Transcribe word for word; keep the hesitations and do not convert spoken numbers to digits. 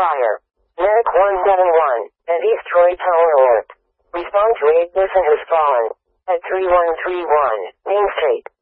fire. Medic one seven one, at East Troy Tower alert. Respond to eight person has fallen. At three one three one, Main Street.